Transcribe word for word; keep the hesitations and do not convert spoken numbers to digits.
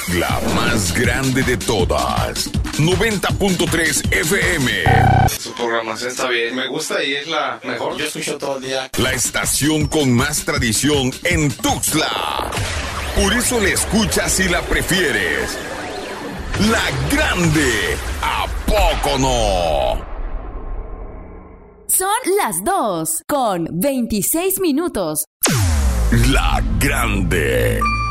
La más grande de todas. noventa punto tres F M. Su programación está bien. Me gusta y es la mejor. Yo escucho todo el día. La estación con más tradición en Tuxtla. Por eso la escuchas y la prefieres. La grande. ¿A poco no? Son las dos con veintiséis minutos. La grande.